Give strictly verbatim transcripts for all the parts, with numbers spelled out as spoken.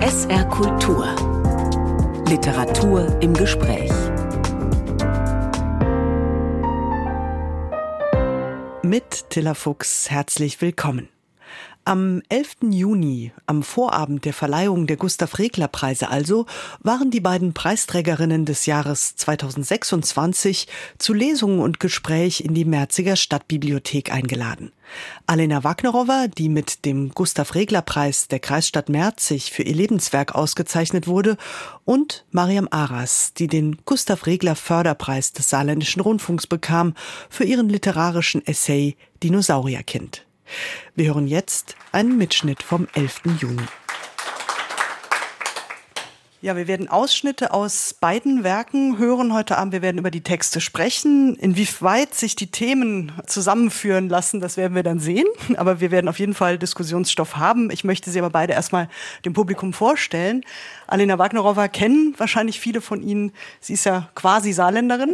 S R Kultur. Literatur im Gespräch. Mit Tilla Fuchs herzlich willkommen. Am elften Juni, am Vorabend der Verleihung der Gustav-Regler-Preise also, waren die beiden Preisträgerinnen des Jahres zweitausendsechsundzwanzig zu Lesungen und Gespräch in die Merziger Stadtbibliothek eingeladen. Alena Wagnerowa, die mit dem Gustav-Regler-Preis der Kreisstadt Merzig für ihr Lebenswerk ausgezeichnet wurde, und Mariam Aras, die den Gustav-Regler-Förderpreis des Saarländischen Rundfunks bekam für ihren literarischen Essay Dinosaurierkind. Wir hören jetzt einen Mitschnitt vom elften Juni. Ja, wir werden Ausschnitte aus beiden Werken hören heute Abend. Wir werden über die Texte sprechen. Inwieweit sich die Themen zusammenführen lassen, das werden wir dann sehen. Aber wir werden auf jeden Fall Diskussionsstoff haben. Ich möchte sie aber beide erstmal dem Publikum vorstellen. Alena Wagnerowa kennen wahrscheinlich viele von Ihnen. Sie ist ja quasi Saarländerin.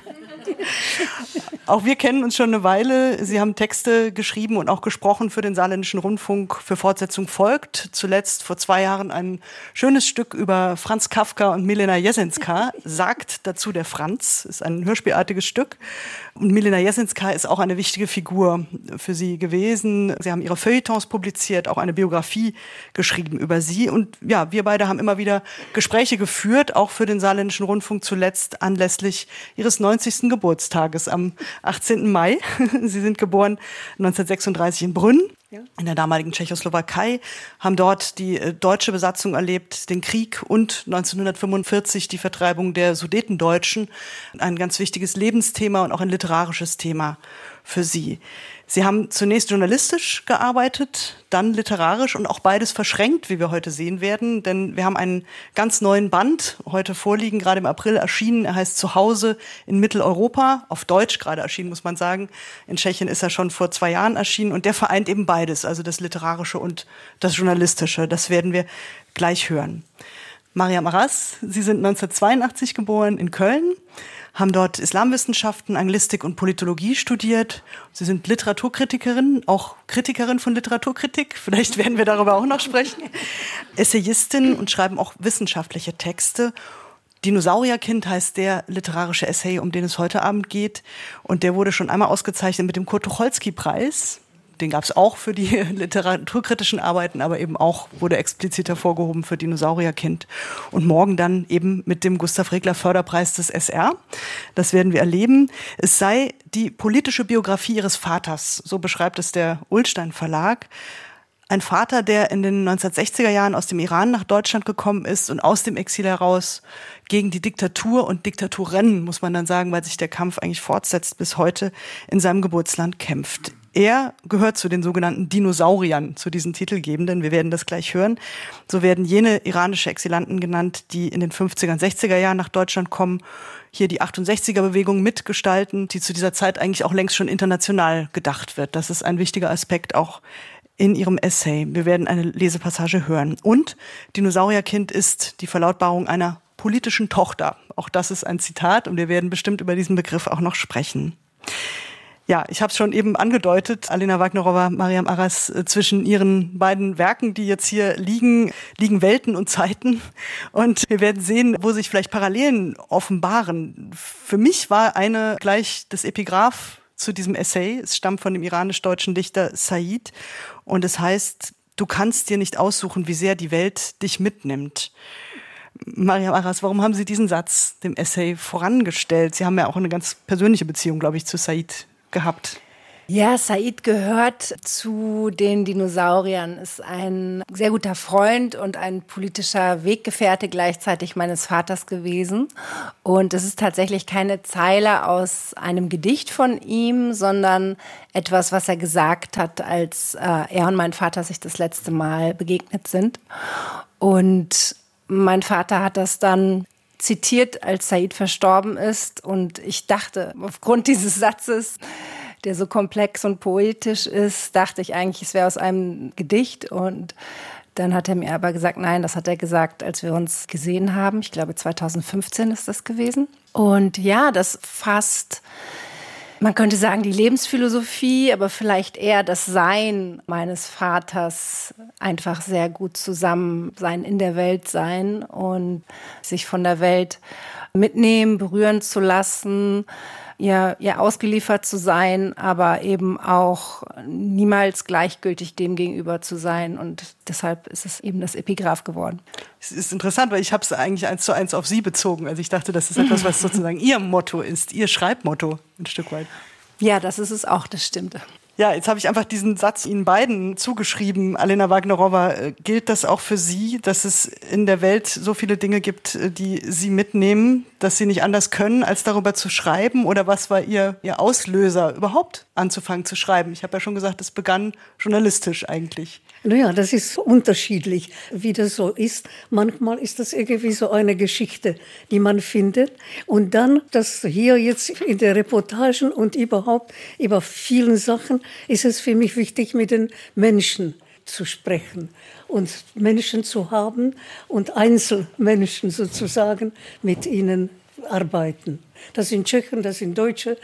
Auch wir kennen uns schon eine Weile. Sie haben Texte geschrieben und auch gesprochen für den Saarländischen Rundfunk. Für Fortsetzung folgt zuletzt vor zwei Jahren ein schönes Stück über Franz Kafka und Milena Jesenská. Sagt dazu der Franz, ist ein hörspielartiges Stück. Und Milena Jesenská ist auch eine wichtige Figur für Sie gewesen. Sie haben ihre Feuilletons publiziert, auch eine Biografie geschrieben über sie. Und ja, wir beide haben immer wieder Gespräche geführt, auch für den Saarländischen Rundfunk, zuletzt anlässlich ihres neunzigsten Geburtstages am achtzehnten Mai. Sie sind geboren neunzehnhundertsechsunddreißig in Brünn, in der damaligen Tschechoslowakei, haben dort die äh, deutsche Besatzung erlebt, den Krieg und neunzehnhundertfünfundvierzig die Vertreibung der Sudetendeutschen. Ein ganz wichtiges Lebensthema und auch ein literarisches Thema für Sie. Sie haben zunächst journalistisch gearbeitet, dann literarisch und auch beides verschränkt, wie wir heute sehen werden. Denn wir haben einen ganz neuen Band heute vorliegen, gerade im April erschienen. Er heißt Zuhause in Mitteleuropa, auf Deutsch gerade erschienen, muss man sagen. In Tschechien ist er schon vor zwei Jahren erschienen. Und der vereint eben beides, also das Literarische und das Journalistische. Das werden wir gleich hören. Mariam Aras, Sie sind neunzehnhundertzweiundachtzig geboren in Köln, haben dort Islamwissenschaften, Anglistik und Politologie studiert. Sie sind Literaturkritikerin, auch Kritikerin von Literaturkritik. Vielleicht werden wir darüber auch noch sprechen. Essayistin und schreiben auch wissenschaftliche Texte. Dinosaurierkind heißt der literarische Essay, um den es heute Abend geht. Und der wurde schon einmal ausgezeichnet mit dem Kurt-Tucholsky-Preis. Den gab es auch für die literaturkritischen Arbeiten, aber eben auch wurde explizit hervorgehoben für Dinosaurierkind. Und morgen dann eben mit dem Gustav-Regler-Förderpreis des S R. Das werden wir erleben. Es sei die politische Biografie ihres Vaters, so beschreibt es der Ullstein Verlag. Ein Vater, der in den neunzehnhundertsechziger Jahren aus dem Iran nach Deutschland gekommen ist und aus dem Exil heraus gegen die Diktatur und Diktaturen, muss man dann sagen, weil sich der Kampf eigentlich fortsetzt, bis heute in seinem Geburtsland kämpft. Er gehört zu den sogenannten Dinosauriern, zu diesen Titelgebenden. Wir werden das gleich hören. So werden jene iranische Exilanten genannt, die in den fünfziger und sechziger Jahren nach Deutschland kommen, hier die achtundsechziger-Bewegung mitgestalten, die zu dieser Zeit eigentlich auch längst schon international gedacht wird. Das ist ein wichtiger Aspekt auch in ihrem Essay. Wir werden eine Lesepassage hören. Und Dinosaurierkind ist die Verlautbarung einer politischen Tochter. Auch das ist ein Zitat und wir werden bestimmt über diesen Begriff auch noch sprechen. Ja, ich habe es schon eben angedeutet, Alena Wagnerowa, Mariam Aras, zwischen ihren beiden Werken, die jetzt hier liegen, liegen Welten und Zeiten. Und wir werden sehen, wo sich vielleicht Parallelen offenbaren. Für mich war eine gleich das Epigraph zu diesem Essay. Es stammt von dem iranisch-deutschen Dichter Said und es heißt, du kannst dir nicht aussuchen, wie sehr die Welt dich mitnimmt. Mariam Aras, warum haben Sie diesen Satz dem Essay vorangestellt? Sie haben ja auch eine ganz persönliche Beziehung, glaube ich, zu Said gehabt. Ja, Said gehört zu den Dinosauriern, ist ein sehr guter Freund und ein politischer Weggefährte gleichzeitig meines Vaters gewesen. Und es ist tatsächlich keine Zeile aus einem Gedicht von ihm, sondern etwas, was er gesagt hat, als äh, er und mein Vater sich das letzte Mal begegnet sind. Und mein Vater hat das dann zitiert, als Said verstorben ist. Und ich dachte, aufgrund dieses Satzes, der so komplex und poetisch ist, dachte ich eigentlich, es wäre aus einem Gedicht. Und dann hat er mir aber gesagt, nein, das hat er gesagt, als wir uns gesehen haben. Ich glaube, zweitausendfünfzehn ist das gewesen. Und ja, das fasst Man könnte sagen, die Lebensphilosophie, aber vielleicht eher das Sein meines Vaters, einfach sehr gut zusammen sein, in der Welt sein und sich von der Welt mitnehmen, berühren zu lassen, ihr, ihr ausgeliefert zu sein, aber eben auch niemals gleichgültig dem gegenüber zu sein. Und deshalb ist es eben das Epigraph geworden. Es ist interessant, weil ich habe es eigentlich eins zu eins auf Sie bezogen. Also ich dachte, das ist etwas, was sozusagen Ihr Motto ist, Ihr Schreibmotto ein Stück weit. Ja, das ist es auch, das stimmt. Ja, jetzt habe ich einfach diesen Satz Ihnen beiden zugeschrieben, Alena Wagnerowa. Gilt das auch für Sie, dass es in der Welt so viele Dinge gibt, die Sie mitnehmen, dass Sie nicht anders können, als darüber zu schreiben? Oder was war Ihr, Ihr Auslöser, überhaupt anzufangen zu schreiben? Ich habe ja schon gesagt, es begann journalistisch eigentlich. Naja, das ist unterschiedlich, wie das so ist. Manchmal ist das irgendwie so eine Geschichte, die man findet. Und dann, das hier jetzt in den Reportagen und überhaupt über vielen Sachen, ist es für mich wichtig, mit den Menschen zu sprechen und Menschen zu haben und Einzelmenschen sozusagen mit ihnen arbeiten. Das sind Tschechen, das sind Deutsche,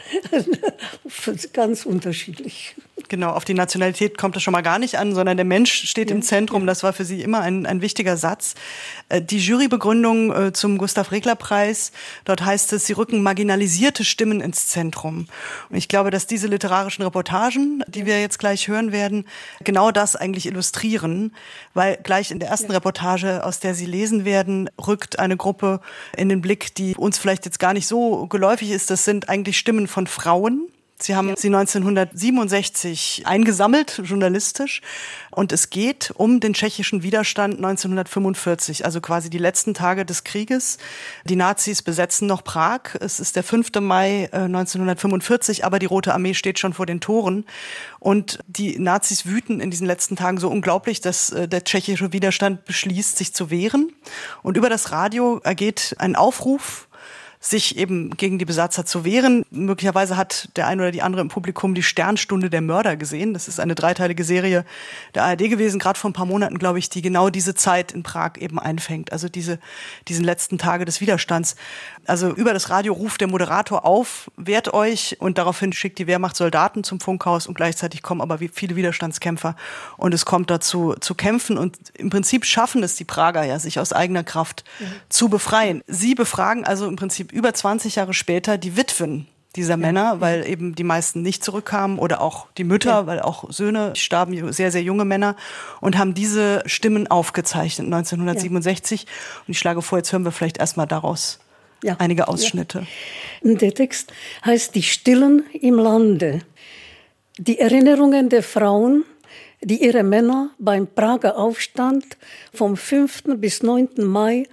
ganz unterschiedlich. Genau, auf die Nationalität kommt es schon mal gar nicht an, sondern der Mensch steht ja im Zentrum. Das war für Sie immer ein, ein wichtiger Satz. Die Jurybegründung zum Gustav-Regler-Preis, dort heißt es, Sie rücken marginalisierte Stimmen ins Zentrum. Und ich glaube, dass diese literarischen Reportagen, die wir jetzt gleich hören werden, genau das eigentlich illustrieren, weil gleich in der ersten ja. Reportage, aus der Sie lesen werden, rückt eine Gruppe in den Blick, die uns vielleicht jetzt gar nicht so geläufig ist. Das sind eigentlich Stimmen von Frauen. Sie haben sie neunzehnhundertsiebenundsechzig eingesammelt, journalistisch. Und es geht um den tschechischen Widerstand neunzehnhundertfünfundvierzig, also quasi die letzten Tage des Krieges. Die Nazis besetzen noch Prag. Es ist der fünfte Mai neunzehnhundertfünfundvierzig, aber die Rote Armee steht schon vor den Toren. Und die Nazis wüten in diesen letzten Tagen so unglaublich, dass der tschechische Widerstand beschließt, sich zu wehren. Und über das Radio ergeht ein Aufruf, sich eben gegen die Besatzer zu wehren. Möglicherweise hat der eine oder die andere im Publikum die Sternstunde der Mörder gesehen. Das ist eine dreiteilige Serie der A R D gewesen, gerade vor ein paar Monaten, glaube ich, die genau diese Zeit in Prag eben einfängt. Also diese, diesen letzten Tage des Widerstands. Also über das Radio ruft der Moderator auf, wehrt euch, und daraufhin schickt die Wehrmacht Soldaten zum Funkhaus, und gleichzeitig kommen aber viele Widerstandskämpfer, und es kommt dazu zu kämpfen, und im Prinzip schaffen es die Prager ja, sich aus eigener Kraft mhm. zu befreien. Sie befragen also im Prinzip über zwanzig Jahre später die Witwen dieser ja. Männer, weil eben die meisten nicht zurückkamen, oder auch die Mütter, ja. weil auch Söhne starben, sehr, sehr junge Männer, und haben diese Stimmen aufgezeichnet neunzehnhundertsiebenundsechzig. Ja. Und ich schlage vor, jetzt hören wir vielleicht erstmal daraus ja. einige Ausschnitte. Ja. Der Text heißt Die Stillen im Lande. Die Erinnerungen der Frauen, die ihre Männer beim Prager Aufstand vom fünften bis neunten Mai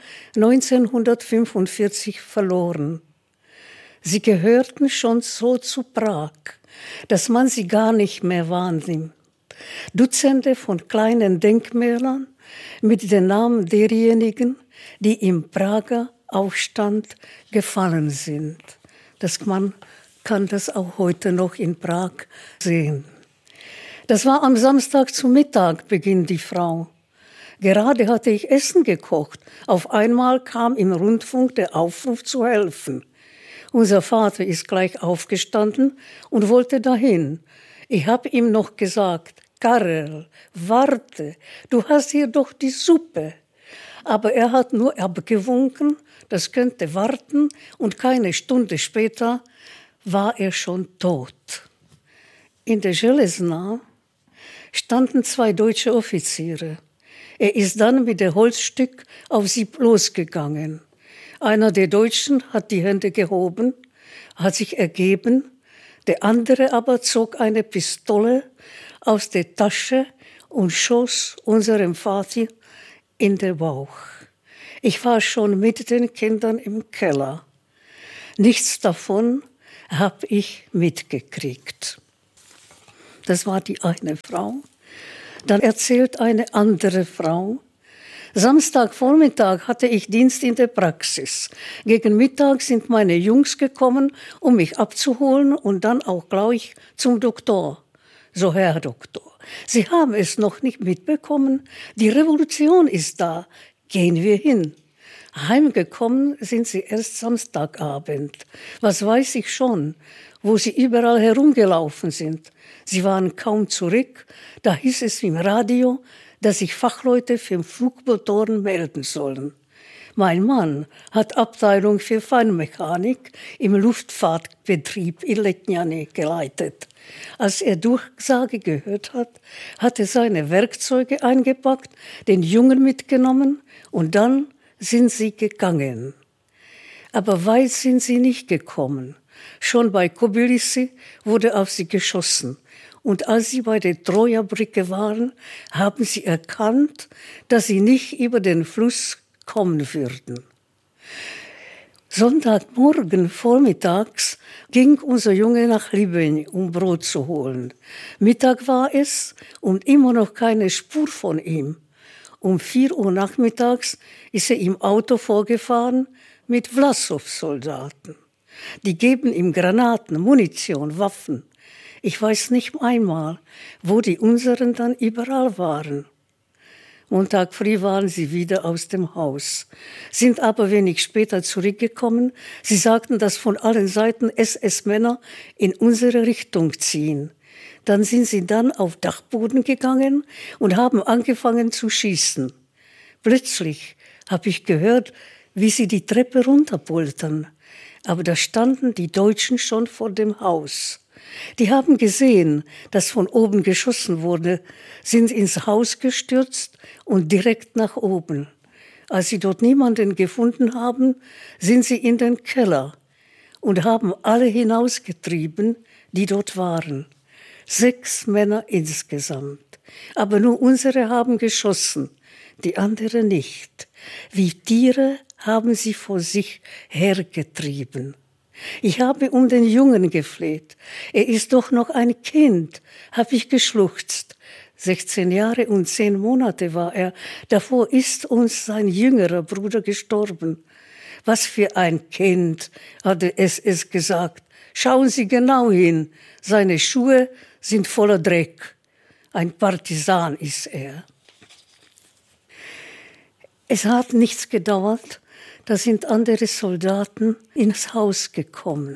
neunzehnhundertfünfundvierzig verloren. Sie gehörten schon so zu Prag, dass man sie gar nicht mehr wahrnimmt. Dutzende von kleinen Denkmälern mit den Namen derjenigen, die im Prager Aufstand gefallen sind. Das man kann das auch heute noch in Prag sehen. Das war am Samstag zu Mittag, beginnt die Frau. Gerade hatte ich Essen gekocht. Auf einmal kam im Rundfunk der Aufruf zu helfen. Unser Vater ist gleich aufgestanden und wollte dahin. Ich habe ihm noch gesagt, Karel, warte, du hast hier doch die Suppe. Aber er hat nur abgewunken, das könnte warten, und keine Stunde später war er schon tot. In der Železná standen zwei deutsche Offiziere. Er ist dann mit dem Holzstück auf sie losgegangen. Einer der Deutschen hat die Hände gehoben, hat sich ergeben, der andere aber zog eine Pistole aus der Tasche und schoss unserem Vater in den Bauch. Ich war schon mit den Kindern im Keller. Nichts davon habe ich mitgekriegt. Das war die eine Frau. Dann erzählt eine andere Frau, Samstagvormittag hatte ich Dienst in der Praxis. Gegen Mittag sind meine Jungs gekommen, um mich abzuholen, und dann auch gleich zum Doktor. So, Herr Doktor, Sie haben es noch nicht mitbekommen? Die Revolution ist da. Gehen wir hin. Heimgekommen sind sie erst Samstagabend. Was weiß ich schon? wo sie überall herumgelaufen sind. Sie waren kaum zurück, da hieß es im Radio, dass sich Fachleute für Flugmotoren melden sollen. Mein Mann hat Abteilung für Feinmechanik im Luftfahrtbetrieb in Letňany geleitet. Als er Durchsage gehört hat, hat er seine Werkzeuge eingepackt, den Jungen mitgenommen und dann sind sie gegangen. Aber weit sind sie nicht gekommen. Schon bei Kobylisy wurde auf sie geschossen. Und als sie bei der Troja-Brücke waren, haben sie erkannt, dass sie nicht über den Fluss kommen würden. Sonntagmorgen vormittags ging unser Junge nach Libeň, um Brot zu holen. Mittag war es und immer noch keine Spur von ihm. Um vier Uhr nachmittags ist er im Auto vorgefahren mit Wlassow-Soldaten. Die geben ihm Granaten, Munition, Waffen. Ich weiß nicht einmal, wo die unseren dann überall waren. Montag früh waren sie wieder aus dem Haus, sind aber wenig später zurückgekommen. Sie sagten, dass von allen Seiten S S-Männer in unsere Richtung ziehen. Dann sind sie dann auf Dachboden gegangen und haben angefangen zu schießen. Plötzlich habe ich gehört, wie sie die Treppe runterpoltern. Aber da standen die Deutschen schon vor dem Haus. Die haben gesehen, dass von oben geschossen wurde, sind ins Haus gestürzt und direkt nach oben. Als sie dort niemanden gefunden haben, sind sie in den Keller und haben alle hinausgetrieben, die dort waren. Sechs Männer insgesamt. Aber nur unsere haben geschossen, die anderen nicht. Wie Tiere haben sie vor sich hergetrieben. Ich habe um den Jungen gefleht. Er ist doch noch ein Kind, habe ich geschluchzt. sechzehn Jahre und zehn Monate war er. Davor ist uns sein jüngerer Bruder gestorben. Was für ein Kind, hatte es es gesagt. Schauen Sie genau hin. Seine Schuhe sind voller Dreck. Ein Partisan ist er. Es hat nichts gedauert. Da sind andere Soldaten ins Haus gekommen.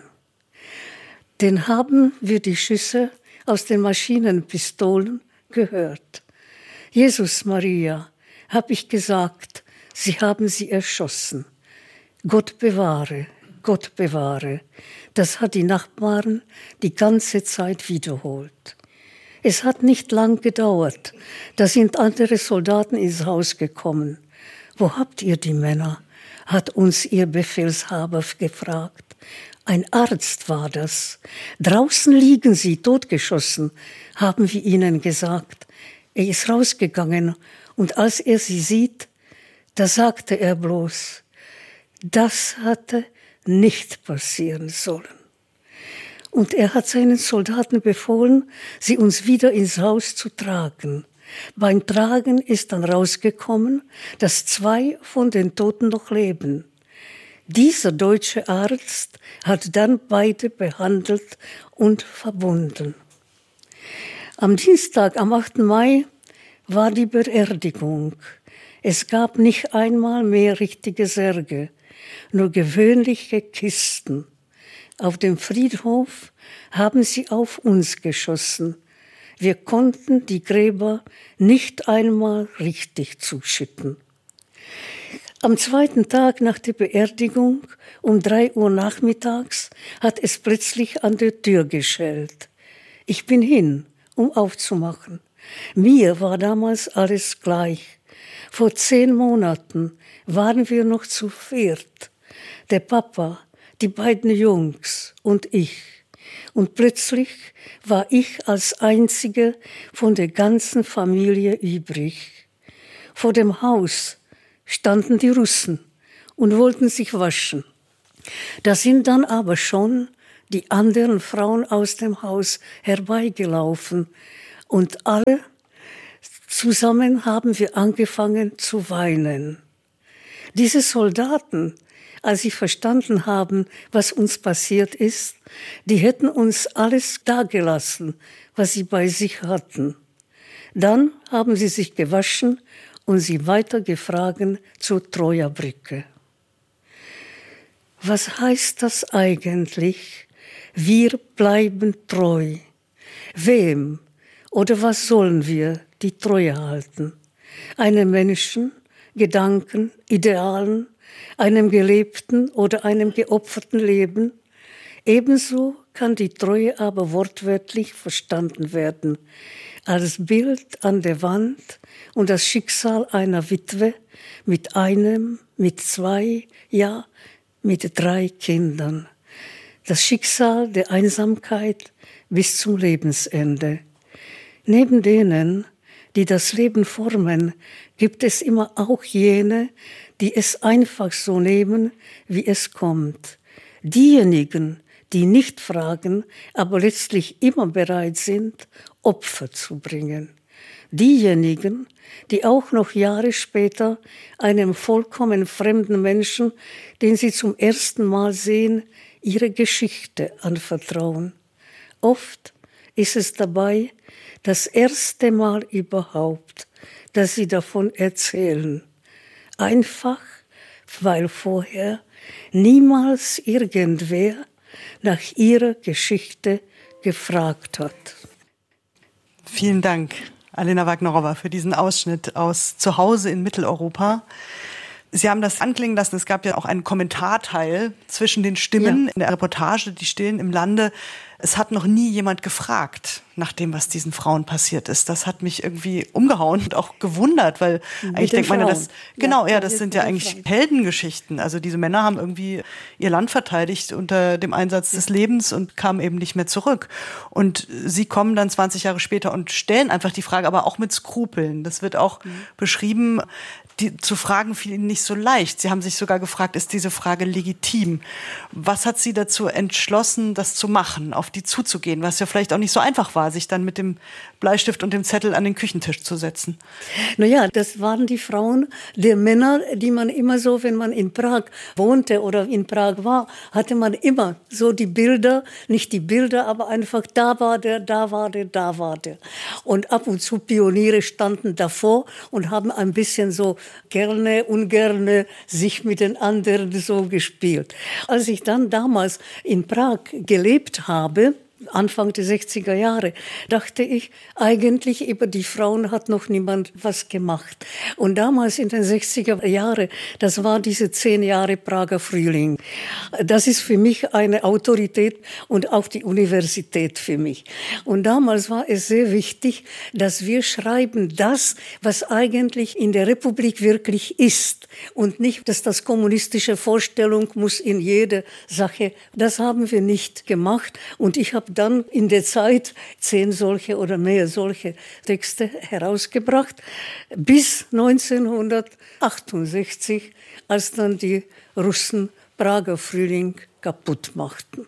Den haben wir die Schüsse aus den Maschinenpistolen gehört. Jesus Maria, habe ich gesagt, sie haben sie erschossen. Gott bewahre, Gott bewahre. Das hat die Nachbarn die ganze Zeit wiederholt. Es hat nicht lang gedauert. Da sind andere Soldaten ins Haus gekommen. Wo habt ihr die Männer? Hat uns ihr Befehlshaber gefragt. Ein Arzt war das. Draußen liegen sie, totgeschossen, haben wir ihnen gesagt. Er ist rausgegangen und als er sie sieht, da sagte er bloß, das hatte nicht passieren sollen. Und er hat seinen Soldaten befohlen, sie uns wieder ins Haus zu tragen. Beim Tragen ist dann rausgekommen, dass zwei von den Toten noch leben. Dieser deutsche Arzt hat dann beide behandelt und verbunden. Am Dienstag, am achten Mai, war die Beerdigung. Es gab nicht einmal mehr richtige Särge, nur gewöhnliche Kisten. Auf dem Friedhof haben sie auf uns geschossen. Wir konnten die Gräber nicht einmal richtig zuschütten. Am zweiten Tag nach der Beerdigung, um drei Uhr nachmittags, hat es plötzlich an der Tür geschellt. Ich bin hin, um aufzumachen. Mir war damals alles gleich. Vor zehn Monaten waren wir noch zu viert. Der Papa, die beiden Jungs und ich. Und plötzlich war ich als Einzige von der ganzen Familie übrig. Vor dem Haus standen die Russen und wollten sich waschen. Da sind dann aber schon die anderen Frauen aus dem Haus herbeigelaufen und alle zusammen haben wir angefangen zu weinen. Diese Soldaten, als sie verstanden haben, was uns passiert ist, die hätten uns alles dagelassen, was sie bei sich hatten. Dann haben sie sich gewaschen und sie weitergefragt zur Troja-Brücke. Was heißt das eigentlich, Wir bleiben treu. Wem oder was sollen wir die Treue halten? Einem Menschen, Gedanken, Idealen, einem gelebten oder einem geopferten Leben? Ebenso kann die Treue aber wortwörtlich verstanden werden, als Bild an der Wand und das Schicksal einer Witwe mit einem, mit zwei, ja, mit drei Kindern. Das Schicksal der Einsamkeit bis zum Lebensende. Neben denen, die das Leben formen, gibt es immer auch jene, die es einfach so nehmen, wie es kommt. Diejenigen, die nicht fragen, aber letztlich immer bereit sind, Opfer zu bringen. Diejenigen, die auch noch Jahre später einem vollkommen fremden Menschen, den sie zum ersten Mal sehen, ihre Geschichte anvertrauen. Oft ist es dabei das erste Mal überhaupt, dass sie davon erzählen. Einfach, weil vorher niemals irgendwer nach ihrer Geschichte gefragt hat. Vielen Dank, Alena Wagnerowa, für diesen Ausschnitt aus Zuhause in Mitteleuropa. Sie haben das anklingen lassen, es gab ja auch einen Kommentarteil zwischen den Stimmen ja. in der Reportage, die Stillen im Lande. Es hat noch nie jemand gefragt nach dem, was diesen Frauen passiert ist. Das hat mich irgendwie umgehauen und auch gewundert, weil Mit eigentlich denkt man ja, das, genau, ja, ja das sind ja eigentlich Frauen. Heldengeschichten. Also diese Männer haben irgendwie ihr Land verteidigt unter dem Einsatz des Lebens und kamen eben nicht mehr zurück. Und sie kommen dann zwanzig Jahre später und stellen einfach die Frage, aber auch mit Skrupeln. Das wird auch mhm. beschrieben. Die, zu fragen fiel ihnen nicht so leicht. Sie haben sich sogar gefragt, ist diese Frage legitim? Was hat sie dazu entschlossen, das zu machen, auf die zuzugehen, was ja vielleicht auch nicht so einfach war, sich dann mit dem Bleistift und dem Zettel an den Küchentisch zu setzen? Naja, das waren die Frauen der Männer, die man immer so, wenn man in Prag wohnte oder in Prag war, hatte man immer so die Bilder, nicht die Bilder, aber einfach da war der, da war der, da war der. Und ab und zu Pioniere standen davor und haben ein bisschen so gerne, ungerne sich mit den anderen so gespielt. Als ich dann damals in Prag gelebt habe, Anfang der sechziger Jahre, dachte ich, eigentlich über die Frauen hat noch niemand was gemacht. Und damals in den sechziger Jahren, das war diese zehn Jahre Prager Frühling. Das ist für mich eine Autorität und auch die Universität für mich. Und damals war es sehr wichtig, dass wir schreiben das, was eigentlich in der Republik wirklich ist. Und nicht, dass das kommunistische Vorstellung muss in jeder Sache. Das haben wir nicht gemacht. Und ich habe dann in der Zeit zehn solche oder mehr solche Texte herausgebracht, bis neunzehnhundertachtundsechzig, als dann die Russen Prager Frühling kaputt machten.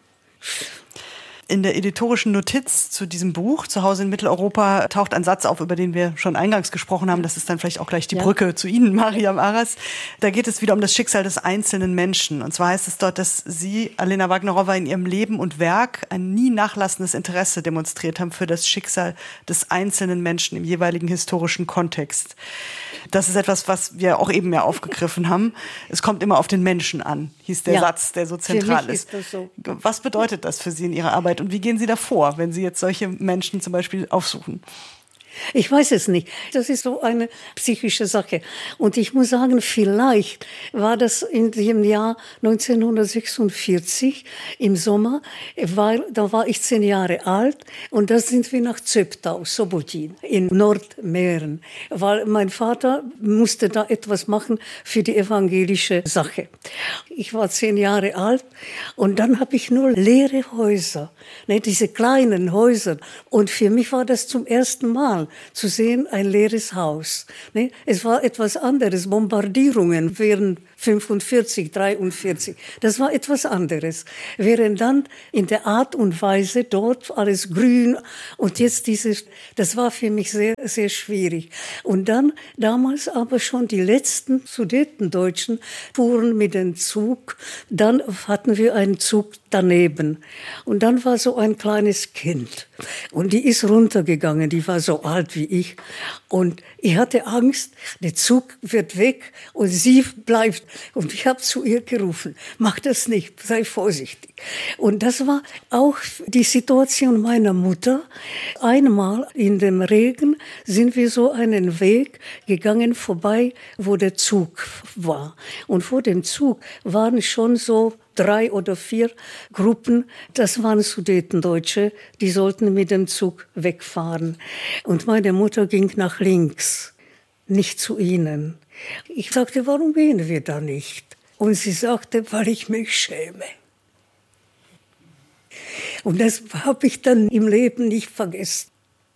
In der editorischen Notiz zu diesem Buch, Zuhause in Mitteleuropa, taucht ein Satz auf, über den wir schon eingangs gesprochen haben. Das ist dann vielleicht auch gleich die ja. Brücke zu Ihnen, Mariam Aras. Da geht es wieder um das Schicksal des einzelnen Menschen. Und zwar heißt es dort, dass Sie, Alena Wagnerowa, in Ihrem Leben und Werk ein nie nachlassendes Interesse demonstriert haben für das Schicksal des einzelnen Menschen im jeweiligen historischen Kontext. Das ist etwas, was wir auch eben ja aufgegriffen haben. Es kommt immer auf den Menschen an, hieß der ja. Satz, der so zentral ist. ist so. Was bedeutet das für Sie in Ihrer Arbeit? Und wie gehen Sie da vor, wenn Sie jetzt solche Menschen zum Beispiel aufsuchen? Ich weiß es nicht. Das ist so eine psychische Sache. Und ich muss sagen, vielleicht war das in dem Jahr neunzehnhundertsechsundvierzig im Sommer, weil da war ich zehn Jahre alt und da sind wir nach Zöbtau, Sobotin, in Nordmähren, weil mein Vater musste da etwas machen für die evangelische Sache. Ich war zehn Jahre alt und dann habe ich nur leere Häuser, ne, diese kleinen Häuser. Und für mich war das zum ersten Mal zu sehen, ein leeres Haus. Ne? Es war etwas anderes, Bombardierungen während fünfundvierzig, dreiundvierzig. Das war etwas anderes. Während dann in der Art und Weise dort alles grün und jetzt dieses, das war für mich sehr, sehr schwierig. Und dann damals aber schon die letzten Sudetendeutschen fuhren mit dem Zug. Dann hatten wir einen Zug daneben. Und dann war so ein kleines Kind. Und die ist runtergegangen, die war so alt. alt wie ich. Und ich hatte Angst, der Zug wird weg und sie bleibt. Und ich habe zu ihr gerufen, mach das nicht, sei vorsichtig. Und das war auch die Situation meiner Mutter. Einmal in dem Regen sind wir so einen Weg gegangen vorbei, wo der Zug war. Und vor dem Zug waren schon so drei oder vier Gruppen, das waren Sudetendeutsche, die sollten mit dem Zug wegfahren. Und meine Mutter ging nach links, nicht zu ihnen. Ich sagte, warum gehen wir da nicht? Und sie sagte, weil ich mich schäme. Und das habe ich dann im Leben nicht vergessen.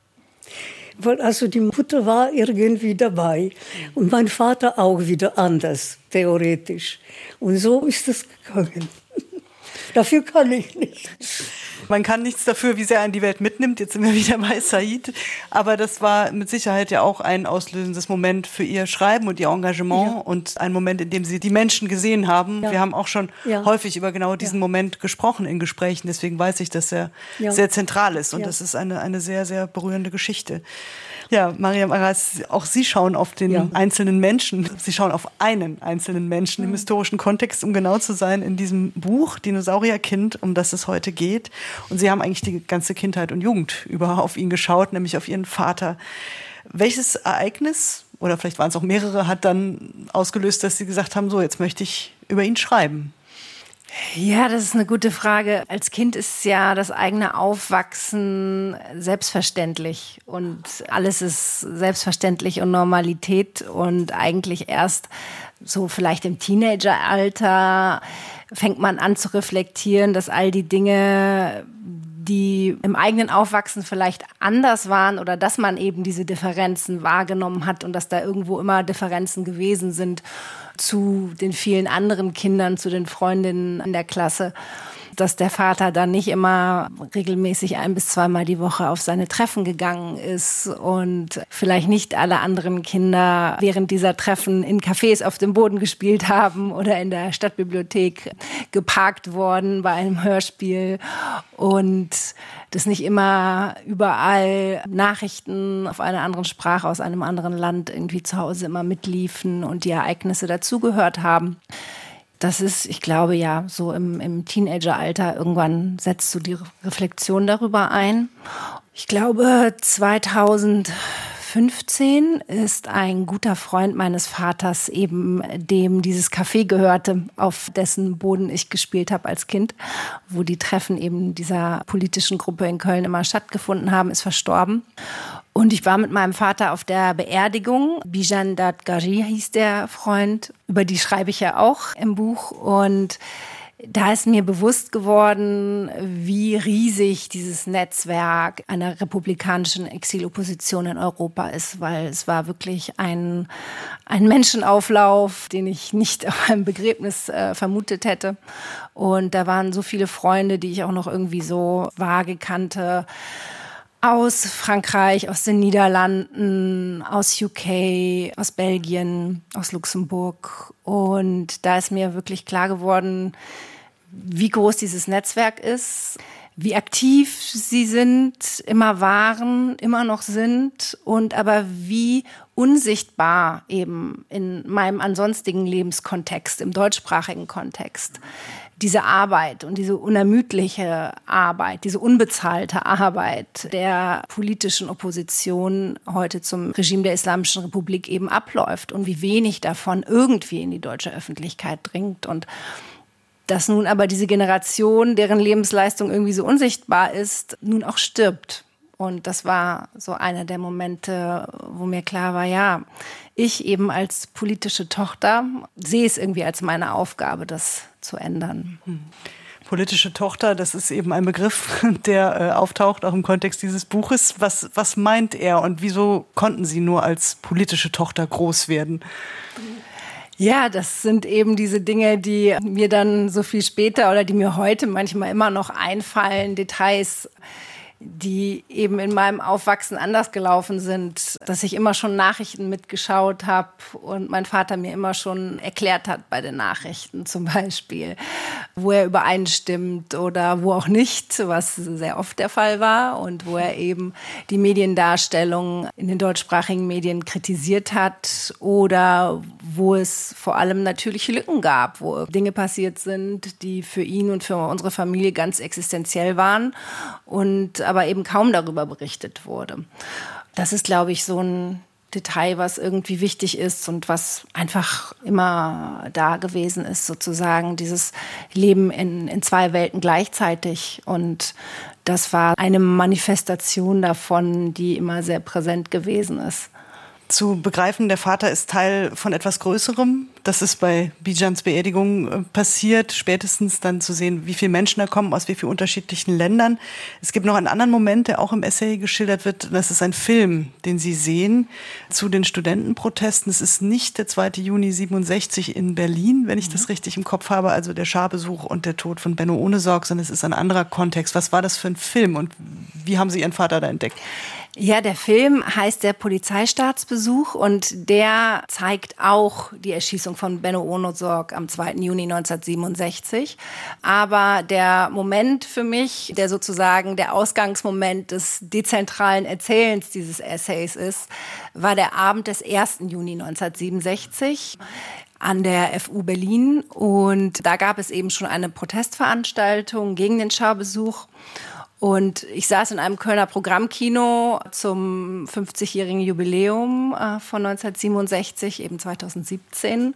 Weil also die Mutter war irgendwie dabei und mein Vater auch wieder anders, theoretisch. Und so ist es gegangen. Dafür kann ich nicht. Man kann nichts dafür, wie sehr einen die Welt mitnimmt. Jetzt sind wir wieder bei Said. Aber das war mit Sicherheit ja auch ein auslösendes Moment für ihr Schreiben und ihr Engagement. Ja. Und ein Moment, in dem sie die Menschen gesehen haben. Ja. Wir haben auch schon ja. häufig über genau diesen ja. Moment gesprochen in Gesprächen. Deswegen weiß ich, dass er ja. sehr zentral ist. Und ja. das ist eine, eine sehr, sehr berührende Geschichte. Ja, Mariam Aras, auch Sie schauen auf den ja. einzelnen Menschen. Sie schauen auf einen einzelnen Menschen im historischen Kontext, um genau zu sein, in diesem Buch Dinosaurierkind, um das es heute geht. Und Sie haben eigentlich die ganze Kindheit und Jugend über auf ihn geschaut, nämlich auf Ihren Vater. Welches Ereignis, oder vielleicht waren es auch mehrere, hat dann ausgelöst, dass Sie gesagt haben, so, jetzt möchte ich über ihn schreiben? Ja, das ist eine gute Frage. Als Kind ist ja das eigene Aufwachsen selbstverständlich und alles ist selbstverständlich und Normalität und eigentlich erst so vielleicht im Teenageralter fängt man an zu reflektieren, dass all die Dinge, die im eigenen Aufwachsen vielleicht anders waren oder dass man eben diese Differenzen wahrgenommen hat und dass da irgendwo immer Differenzen gewesen sind zu den vielen anderen Kindern, zu den Freundinnen in der Klasse, dass der Vater dann nicht immer regelmäßig ein- bis zweimal die Woche auf seine Treffen gegangen ist und vielleicht nicht alle anderen Kinder während dieser Treffen in Cafés auf dem Boden gespielt haben oder in der Stadtbibliothek geparkt worden bei einem Hörspiel und dass nicht immer überall Nachrichten auf einer anderen Sprache aus einem anderen Land irgendwie zu Hause immer mitliefen und die Ereignisse dazugehört haben. Das ist, ich glaube ja, so im, im Teenageralter, irgendwann setzt du die Reflexion darüber ein. Ich glaube, zweitausendfünfzehn ist ein guter Freund meines Vaters, eben dem dieses Café gehörte, auf dessen Boden ich gespielt habe als Kind, wo die Treffen eben dieser politischen Gruppe in Köln immer stattgefunden haben, ist verstorben. Und ich war mit meinem Vater auf der Beerdigung. Bijan Dadgari hieß der Freund. Über die schreibe ich ja auch im Buch. Und da ist mir bewusst geworden, wie riesig dieses Netzwerk einer republikanischen Exilopposition in Europa ist. Weil es war wirklich ein, ein Menschenauflauf, den ich nicht auf einem Begräbnis äh, vermutet hätte. Und da waren so viele Freunde, die ich auch noch irgendwie so vage kannte. Aus Frankreich, aus den Niederlanden, aus U K, aus Belgien, aus Luxemburg. Und da ist mir wirklich klar geworden, wie groß dieses Netzwerk ist, wie aktiv sie sind, immer waren, immer noch sind und aber wie unsichtbar eben in meinem ansonstigen Lebenskontext, im deutschsprachigen Kontext, diese Arbeit und diese unermüdliche Arbeit, diese unbezahlte Arbeit der politischen Opposition heute zum Regime der Islamischen Republik eben abläuft und wie wenig davon irgendwie in die deutsche Öffentlichkeit dringt und dass nun aber diese Generation, deren Lebensleistung irgendwie so unsichtbar ist, nun auch stirbt. Und das war so einer der Momente, wo mir klar war, ja, ich eben als politische Tochter sehe es irgendwie als meine Aufgabe, das zu ändern. Hm. Politische Tochter, das ist eben ein Begriff, der äh, auftaucht, auch im Kontext dieses Buches. Was, was meint er und wieso konnten Sie nur als politische Tochter groß werden? Ja, das sind eben diese Dinge, die mir dann so viel später oder die mir heute manchmal immer noch einfallen, Details. die eben in meinem Aufwachsen anders gelaufen sind, dass ich immer schon Nachrichten mitgeschaut habe und mein Vater mir immer schon erklärt hat bei den Nachrichten zum Beispiel, wo er übereinstimmt oder wo auch nicht, was sehr oft der Fall war und wo er eben die Mediendarstellung in den deutschsprachigen Medien kritisiert hat oder wo es vor allem natürliche Lücken gab, wo Dinge passiert sind, die für ihn und für unsere Familie ganz existenziell waren und aber eben kaum darüber berichtet wurde. Das ist, glaube ich, so ein Detail, was irgendwie wichtig ist und was einfach immer da gewesen ist, sozusagen dieses Leben in, in zwei Welten gleichzeitig. Und das war eine Manifestation davon, die immer sehr präsent gewesen ist. Zu begreifen, der Vater ist Teil von etwas Größerem. Das ist bei Bijans Beerdigung passiert. Spätestens dann zu sehen, wie viele Menschen da kommen, aus wie vielen unterschiedlichen Ländern. Es gibt noch einen anderen Moment, der auch im Essay geschildert wird. Das ist ein Film, den Sie sehen, zu den Studentenprotesten. Es ist nicht der zweite Juni siebenundsechzig in Berlin, wenn ich das richtig im Kopf habe, also der Scharbesuch und der Tod von Benno Ohnesorg, sondern es ist ein anderer Kontext. Was war das für ein Film und wie haben Sie Ihren Vater da entdeckt? Ja, der Film heißt Der Polizeistaatsbesuch und der zeigt auch die Erschießung von Benno Ohnesorg am zweiten Juni neunzehnhundertsiebenundsechzig. Aber der Moment für mich, der sozusagen der Ausgangsmoment des dezentralen Erzählens dieses Essays ist, war der Abend des ersten Juni neunzehnhundertsiebenundsechzig. An der F U Berlin und da gab es eben schon eine Protestveranstaltung gegen den Scharbesuch. Und ich saß in einem Kölner Programmkino zum fünfzigjährigen Jubiläum äh, von neunzehnhundertsiebenundsechzig, eben zweitausendsiebzehn.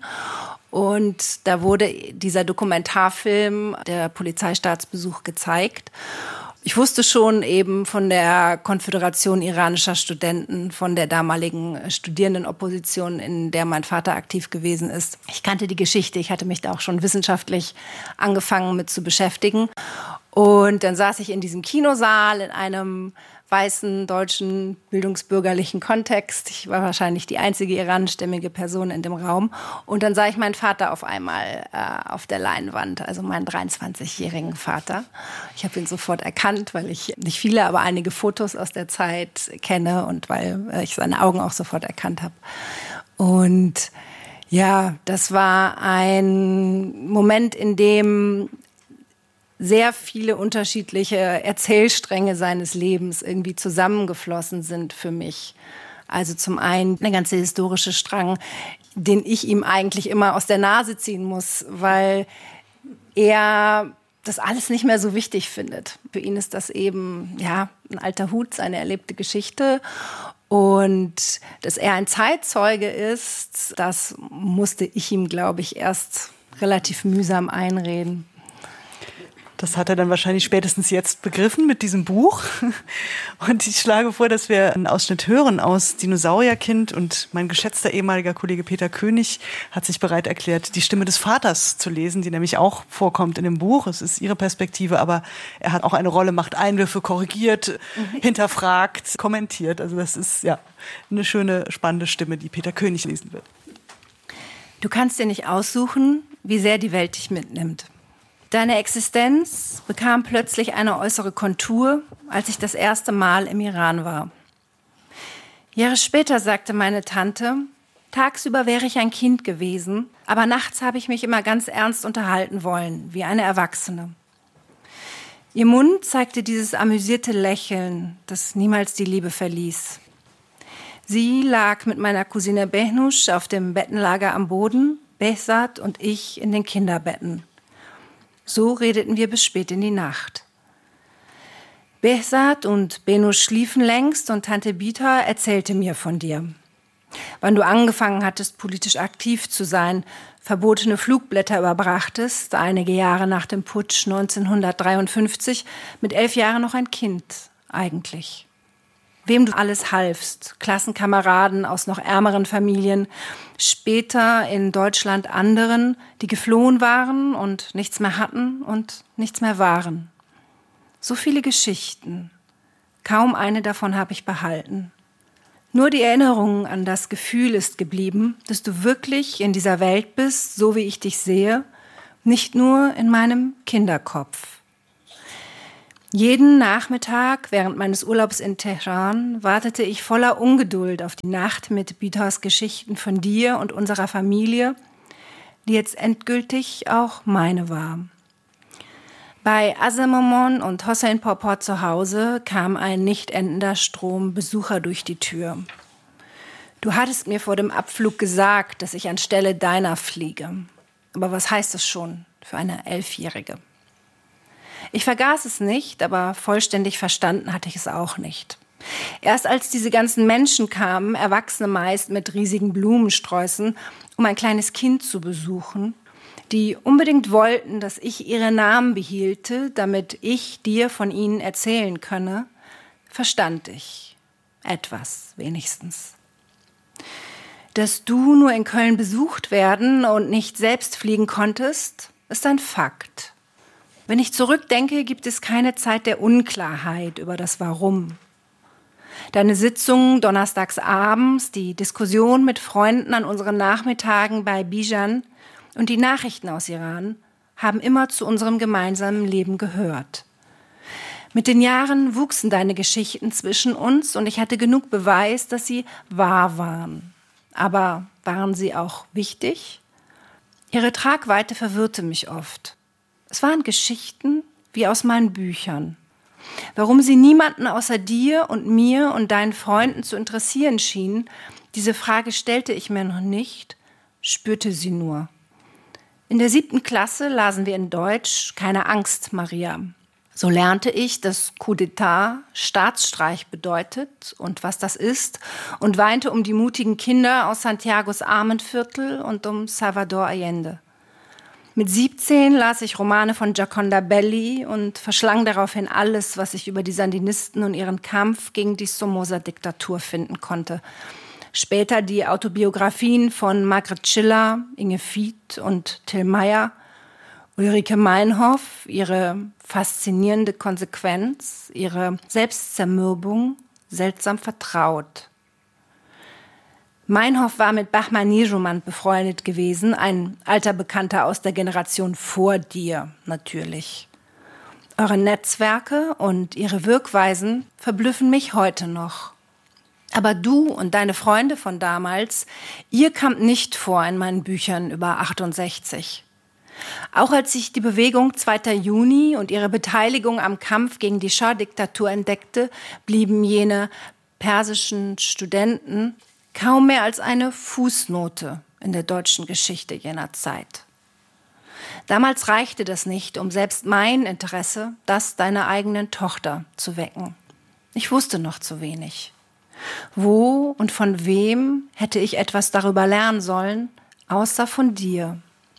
Und da wurde dieser Dokumentarfilm, der Polizeistaatsbesuch, gezeigt. Ich wusste schon eben von der Konföderation iranischer Studenten, von der damaligen Studierendenopposition, in der mein Vater aktiv gewesen ist. Ich kannte die Geschichte, ich hatte mich da auch schon wissenschaftlich angefangen mit zu beschäftigen. Und dann saß ich in diesem Kinosaal in einem weißen, deutschen, bildungsbürgerlichen Kontext. Ich war wahrscheinlich die einzige iranischstämmige Person in dem Raum. Und dann sah ich meinen Vater auf einmal äh, auf der Leinwand, also meinen dreiundzwanzigjährigen Vater. Ich habe ihn sofort erkannt, weil ich nicht viele, aber einige Fotos aus der Zeit kenne und weil äh, ich seine Augen auch sofort erkannt habe. Und ja, das war ein Moment, in dem sehr viele unterschiedliche Erzählstränge seines Lebens irgendwie zusammengeflossen sind für mich. Also zum einen der ganze historische Strang, den ich ihm eigentlich immer aus der Nase ziehen muss, weil er das alles nicht mehr so wichtig findet. Für ihn ist das eben ja ein alter Hut, seine erlebte Geschichte. Und dass er ein Zeitzeuge ist, das musste ich ihm, glaube ich, erst relativ mühsam einreden. Das hat er dann wahrscheinlich spätestens jetzt begriffen mit diesem Buch. Und ich schlage vor, dass wir einen Ausschnitt hören aus Dinosaurierkind. Und mein geschätzter ehemaliger Kollege Peter König hat sich bereit erklärt, die Stimme des Vaters zu lesen, die nämlich auch vorkommt in dem Buch. Es ist ihre Perspektive, aber er hat auch eine Rolle, macht Einwürfe, korrigiert, mhm. hinterfragt, kommentiert. Also das ist ja eine schöne, spannende Stimme, die Peter König lesen wird. Du kannst dir nicht aussuchen, wie sehr die Welt dich mitnimmt. Deine Existenz bekam plötzlich eine äußere Kontur, als ich das erste Mal im Iran war. Jahre später sagte meine Tante, tagsüber wäre ich ein Kind gewesen, aber nachts habe ich mich immer ganz ernst unterhalten wollen, wie eine Erwachsene. Ihr Mund zeigte dieses amüsierte Lächeln, das niemals die Liebe verließ. Sie lag mit meiner Cousine Behnush auf dem Bettenlager am Boden, Behzad und ich in den Kinderbetten. So redeten wir bis spät in die Nacht. Behzad und Behnush schliefen längst und Tante Bita erzählte mir von dir. Wann du angefangen hattest, politisch aktiv zu sein, verbotene Flugblätter überbrachtest, einige Jahre nach dem Putsch neunzehnhundertdreiundfünfzig, mit elf Jahren noch ein Kind eigentlich. Wem du alles halfst, Klassenkameraden aus noch ärmeren Familien, später in Deutschland anderen, die geflohen waren und nichts mehr hatten und nichts mehr waren. So viele Geschichten, kaum eine davon habe ich behalten. Nur die Erinnerung an das Gefühl ist geblieben, dass du wirklich in dieser Welt bist, so wie ich dich sehe, nicht nur in meinem Kinderkopf. Jeden Nachmittag während meines Urlaubs in Teheran wartete ich voller Ungeduld auf die Nacht mit Bithos Geschichten von dir und unserer Familie, die jetzt endgültig auch meine war. Bei Asamamon und Hossein Porpor zu Hause kam ein nicht endender Strom Besucher durch die Tür. Du hattest mir vor dem Abflug gesagt, dass ich anstelle deiner fliege. Aber was heißt das schon für eine Elfjährige? Ich vergaß es nicht, aber vollständig verstanden hatte ich es auch nicht. Erst als diese ganzen Menschen kamen, Erwachsene meist mit riesigen Blumensträußen, um ein kleines Kind zu besuchen, die unbedingt wollten, dass ich ihre Namen behielte, damit ich dir von ihnen erzählen könne, verstand ich etwas wenigstens. Dass du nur in Köln besucht werden und nicht selbst fliegen konntest, ist ein Fakt. Wenn ich zurückdenke, gibt es keine Zeit der Unklarheit über das Warum. Deine Sitzungen donnerstags abends, die Diskussion mit Freunden an unseren Nachmittagen bei Bijan und die Nachrichten aus Iran haben immer zu unserem gemeinsamen Leben gehört. Mit den Jahren wuchsen deine Geschichten zwischen uns und ich hatte genug Beweis, dass sie wahr waren. Aber waren sie auch wichtig? Ihre Tragweite verwirrte mich oft. Es waren Geschichten wie aus meinen Büchern. Warum sie niemanden außer dir und mir und deinen Freunden zu interessieren schienen, diese Frage stellte ich mir noch nicht, spürte sie nur. In der siebten Klasse lasen wir in Deutsch Keine Angst, Maria. So lernte ich, dass Coup d'État Staatsstreich bedeutet und was das ist und weinte um die mutigen Kinder aus Santiagos Armenviertel und um Salvador Allende. Mit siebzehn las ich Romane von Gioconda Belli und verschlang daraufhin alles, was ich über die Sandinisten und ihren Kampf gegen die Somoza-Diktatur finden konnte. Später die Autobiografien von Margaret Schiller, Inge Fied und Till Meyer, Ulrike Meinhof, ihre faszinierende Konsequenz, ihre Selbstzermürbung, seltsam vertraut. Meinhof war mit Bahman Nijumand befreundet gewesen, ein alter Bekannter aus der Generation vor dir natürlich. Eure Netzwerke und ihre Wirkweisen verblüffen mich heute noch. Aber du und deine Freunde von damals, ihr kamt nicht vor in meinen Büchern über achtundsechzig. Auch als ich die Bewegung zweiter Juni und ihre Beteiligung am Kampf gegen die Schah-Diktatur entdeckte, blieben jene persischen Studenten kaum mehr als eine Fußnote in der deutschen Geschichte jener Zeit. Damals reichte das nicht, um selbst mein Interesse, das deiner eigenen Tochter, zu wecken. Ich wusste noch zu wenig. Wo und von wem hätte ich etwas darüber lernen sollen, außer von dir?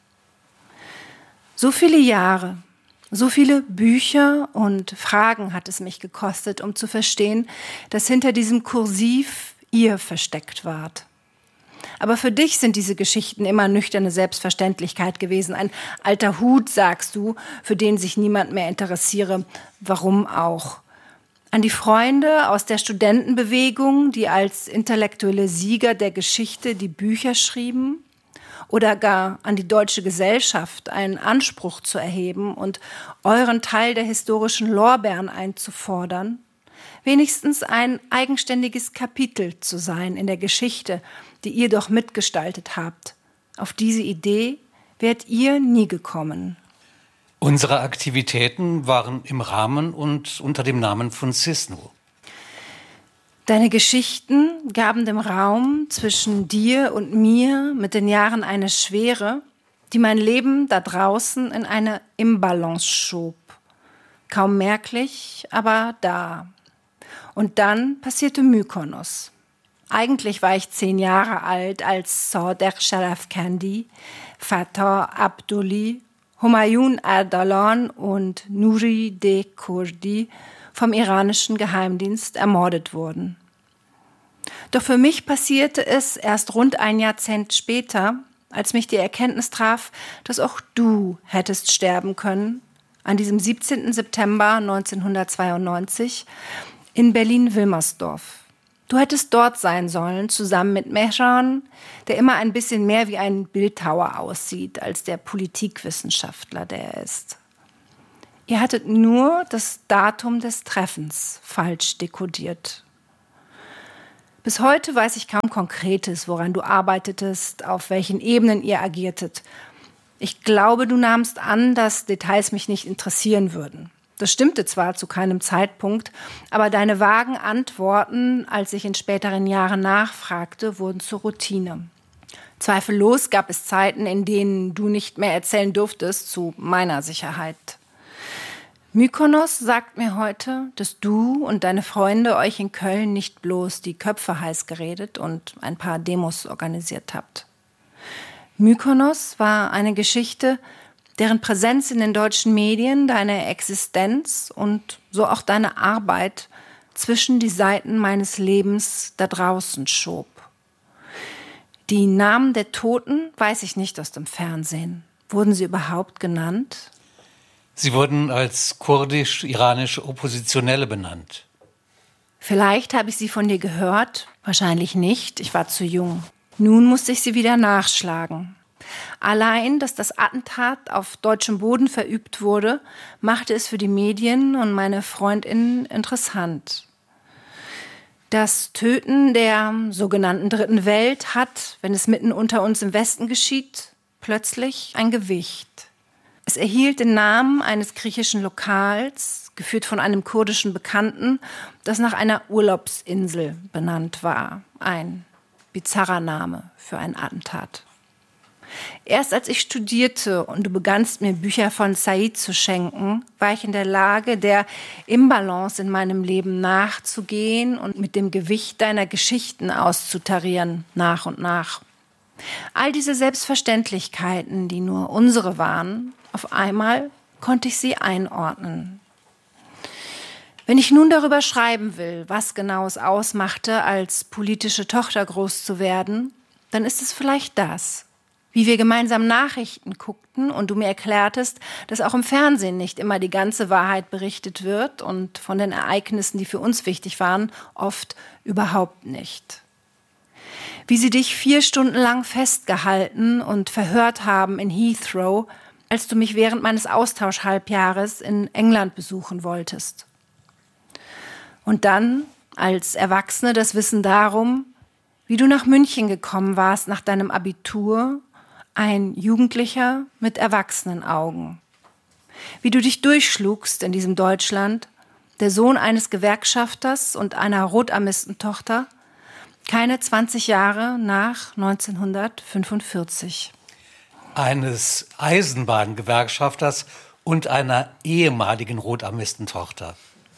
So viele Jahre, so viele Bücher und Fragen hat es mich gekostet, um zu verstehen, dass hinter diesem Kursiv ihr versteckt wart. Aber für dich sind diese Geschichten immer nüchterne Selbstverständlichkeit gewesen. Ein alter Hut, sagst du, für den sich niemand mehr interessiere. Warum auch? An die Freunde aus der Studentenbewegung, die als intellektuelle Sieger der Geschichte die Bücher schrieben? Oder gar an die deutsche Gesellschaft, einen Anspruch zu erheben und euren Teil der historischen Lorbeeren einzufordern? Wenigstens ein eigenständiges Kapitel zu sein in der Geschichte, die ihr doch mitgestaltet habt. Auf diese Idee wärt ihr nie gekommen. Unsere Aktivitäten waren im Rahmen und unter dem Namen von Cisno. Deine Geschichten gaben dem Raum zwischen dir und mir mit den Jahren eine Schwere, die mein Leben da draußen in eine Imbalance schob. Kaum merklich, aber da. Und dann passierte Mykonos. Eigentlich war ich zehn Jahre alt, als Sader Sharafkandi, Fatah Abdoli, Humayun Erdogan und Nuri de Kurdi vom iranischen Geheimdienst ermordet wurden. Doch für mich passierte es erst rund ein Jahrzehnt später, als mich die Erkenntnis traf, dass auch du hättest sterben können, an diesem siebzehnten September neunzehnhundertzweiundneunzig in Berlin-Wilmersdorf. Du hättest dort sein sollen, zusammen mit Mehran, der immer ein bisschen mehr wie ein Bildhauer aussieht, als der Politikwissenschaftler, der er ist. Ihr hattet nur das Datum des Treffens falsch dekodiert. Bis heute weiß ich kaum Konkretes, woran du arbeitetest, auf welchen Ebenen ihr agiertet. Ich glaube, du nahmst an, dass Details mich nicht interessieren würden. Das stimmte zwar zu keinem Zeitpunkt, aber deine vagen Antworten, als ich in späteren Jahren nachfragte, wurden zur Routine. Zweifellos gab es Zeiten, in denen du nicht mehr erzählen durftest, zu meiner Sicherheit. Mykonos sagt mir heute, dass du und deine Freunde euch in Köln nicht bloß die Köpfe heiß geredet und ein paar Demos organisiert habt. Mykonos war eine Geschichte, deren Präsenz in den deutschen Medien deine Existenz und so auch deine Arbeit zwischen die Seiten meines Lebens da draußen schob. Die Namen der Toten weiß ich nicht aus dem Fernsehen. Wurden sie überhaupt genannt? Sie wurden als kurdisch-iranische Oppositionelle benannt. Vielleicht habe ich sie von dir gehört, wahrscheinlich nicht, ich war zu jung. Nun musste ich sie wieder nachschlagen. Allein, dass das Attentat auf deutschem Boden verübt wurde, machte es für die Medien und meine FreundInnen interessant. Das Töten der sogenannten Dritten Welt hat, wenn es mitten unter uns im Westen geschieht, plötzlich ein Gewicht. Es erhielt den Namen eines griechischen Lokals, geführt von einem kurdischen Bekannten, das nach einer Urlaubsinsel benannt war. Ein bizarrer Name für ein Attentat. Erst als ich studierte und du begannst mir Bücher von Said zu schenken, war ich in der Lage, der Imbalance in meinem Leben nachzugehen und mit dem Gewicht deiner Geschichten auszutarieren, nach und nach. All diese Selbstverständlichkeiten, die nur unsere waren, auf einmal konnte ich sie einordnen. Wenn ich nun darüber schreiben will, was genau es ausmachte, als politische Tochter groß zu werden, dann ist es vielleicht das. Wie wir gemeinsam Nachrichten guckten und du mir erklärtest, dass auch im Fernsehen nicht immer die ganze Wahrheit berichtet wird und von den Ereignissen, die für uns wichtig waren, oft überhaupt nicht. Wie sie dich vier Stunden lang festgehalten und verhört haben in Heathrow, als du mich während meines Austauschhalbjahres in England besuchen wolltest. Und dann, als Erwachsene, das Wissen darum, wie du nach München gekommen warst nach deinem Abitur, ein Jugendlicher mit Erwachsenenaugen. Wie du dich durchschlugst in diesem Deutschland, der Sohn eines Gewerkschafters und einer Rotarmistentochter, keine zwanzig Jahre nach neunzehnhundertfünfundvierzig. Eines Eisenbahngewerkschafters und einer ehemaligen Rotarmistentochter.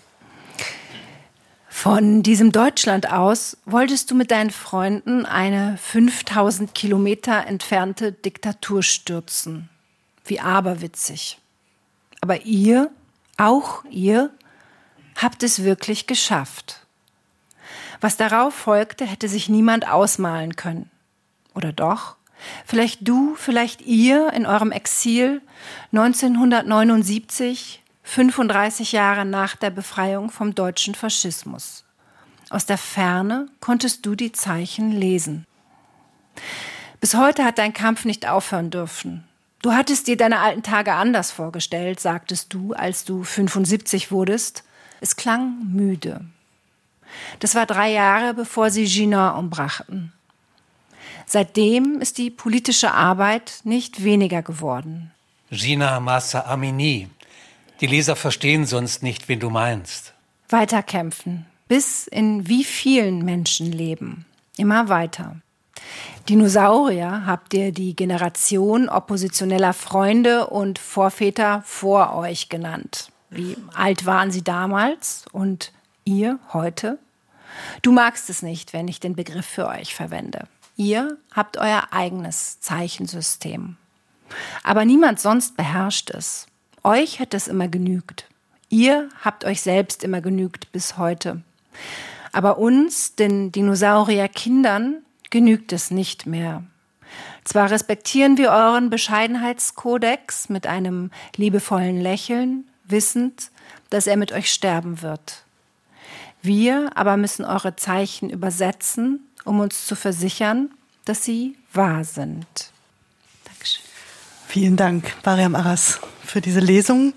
Von diesem Deutschland aus wolltest du mit deinen Freunden eine fünftausend Kilometer entfernte Diktatur stürzen. Wie aberwitzig. Aber ihr, auch ihr, habt es wirklich geschafft. Was darauf folgte, hätte sich niemand ausmalen können. Oder doch? Vielleicht du, vielleicht ihr in eurem Exil neunzehnhundertneunundsiebzig, fünfunddreißig Jahre nach der Befreiung vom deutschen Faschismus. Aus der Ferne konntest du die Zeichen lesen. Bis heute hat dein Kampf nicht aufhören dürfen. Du hattest dir deine alten Tage anders vorgestellt, sagtest du, als du fünfundsiebzig wurdest. Es klang müde. Das war drei Jahre, bevor sie Jinnah umbrachten. Seitdem ist die politische Arbeit nicht weniger geworden. Jinnah Mahsa Amini. Die Leser verstehen sonst nicht, wen du meinst. Weiterkämpfen. Bis in wie vielen Menschenleben. Immer weiter. Dinosaurier habt ihr die Generation oppositioneller Freunde und Vorväter vor euch genannt. Wie alt waren sie damals und ihr heute? Du magst es nicht, wenn ich den Begriff für euch verwende. Ihr habt euer eigenes Zeichensystem. Aber niemand sonst beherrscht es. Euch hat es immer genügt. Ihr habt euch selbst immer genügt bis heute. Aber uns, den Dinosaurierkindern, genügt es nicht mehr. Zwar respektieren wir euren Bescheidenheitskodex mit einem liebevollen Lächeln, wissend, dass er mit euch sterben wird. Wir aber müssen eure Zeichen übersetzen, um uns zu versichern, dass sie wahr sind. Dankeschön. Vielen Dank, Mariam Aras, für diese Lesung.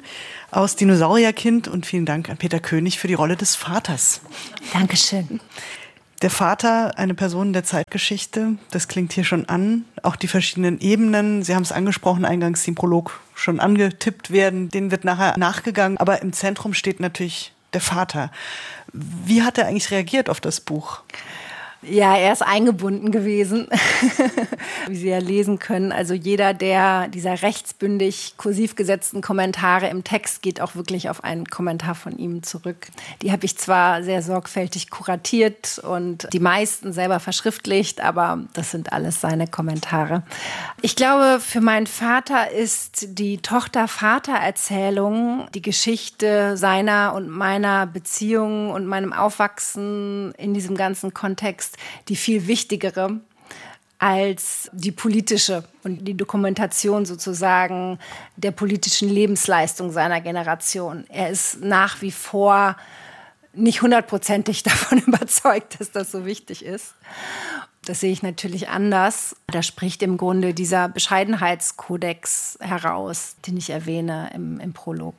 aus Dinosaurierkind und vielen Dank an Peter König für die Rolle des Vaters. Dankeschön. Der Vater, eine Person der Zeitgeschichte, das klingt hier schon an. Auch die verschiedenen Ebenen, Sie haben es angesprochen, eingangs die im Prolog schon angetippt werden, denen wird nachher nachgegangen. Aber im Zentrum steht natürlich der Vater. Wie hat er eigentlich reagiert auf das Buch? Ja, er ist eingebunden gewesen, wie Sie ja lesen können. Also jeder der dieser rechtsbündig kursiv gesetzten Kommentare im Text geht auch wirklich auf einen Kommentar von ihm zurück. Die habe ich zwar sehr sorgfältig kuratiert und die meisten selber verschriftlicht, aber das sind alles seine Kommentare. Ich glaube, für meinen Vater ist die Tochter-Vater-Erzählung die Geschichte seiner und meiner Beziehung und meinem Aufwachsen in diesem ganzen Kontext die viel wichtigere als die politische und die Dokumentation sozusagen der politischen Lebensleistung seiner Generation. Er ist nach wie vor nicht hundertprozentig davon überzeugt, dass das so wichtig ist. Das sehe ich natürlich anders. Da spricht im Grunde dieser Bescheidenheitskodex heraus, den ich erwähne im, im Prolog.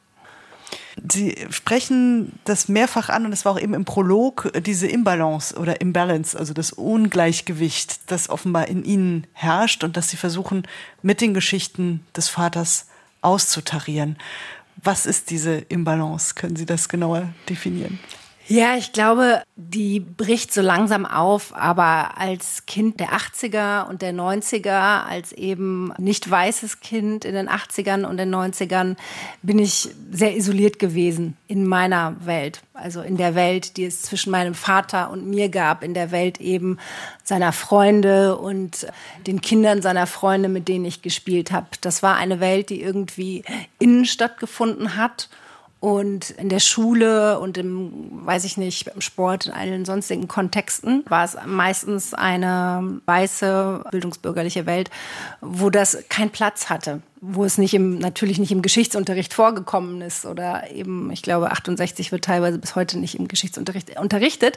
Sie sprechen das mehrfach an und es war auch eben im Prolog diese Imbalance oder Imbalance, also das Ungleichgewicht, das offenbar in Ihnen herrscht und das Sie versuchen mit den Geschichten des Vaters auszutarieren. Was ist diese Imbalance? Können Sie das genauer definieren? Ja, ich glaube, die bricht so langsam auf, aber als Kind der achtziger und der neunziger, als eben nicht weißes Kind in den achtzigern und den neunzigern, bin ich sehr isoliert gewesen in meiner Welt. Also in der Welt, die es zwischen meinem Vater und mir gab, in der Welt eben seiner Freunde und den Kindern seiner Freunde, mit denen ich gespielt habe. Das war eine Welt, die irgendwie innen stattgefunden hat. Und in der Schule und im, weiß ich nicht, im Sport, in allen sonstigen Kontexten war es meistens eine weiße, bildungsbürgerliche Welt, wo das keinen Platz hatte. Wo es nicht im, natürlich nicht im Geschichtsunterricht vorgekommen ist oder eben, ich glaube, achtundsechzig wird teilweise bis heute nicht im Geschichtsunterricht unterrichtet,